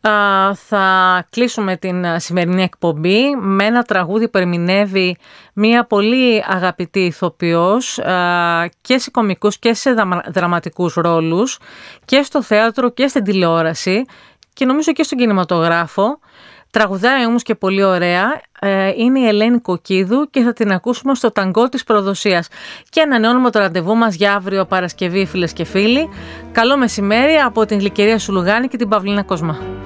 Θα κλείσουμε την σημερινή εκπομπή με ένα τραγούδι που ερμηνεύει μια πολύ αγαπητή ηθοποιός και σε κωμικούς και σε δραματικούς ρόλους και στο θέατρο και στην τηλεόραση και νομίζω και στον κινηματογράφο. Τραγουδάει όμως και πολύ ωραία. Είναι η Ελένη Κοκκίδου και θα την ακούσουμε στο ταγκό της προδοσίας. Και ανανεώνουμε το ραντεβού μας για αύριο Παρασκευή, φίλες και φίλοι. Καλό μεσημέρι από την Γλυκερία Σουλουγάνη και την Παυλίνα Κοσμά.